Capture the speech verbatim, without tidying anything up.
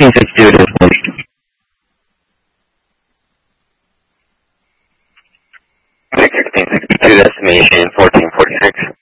sixteen sixty-two it is, please. sixteen sixty-two, destination fourteen forty-six.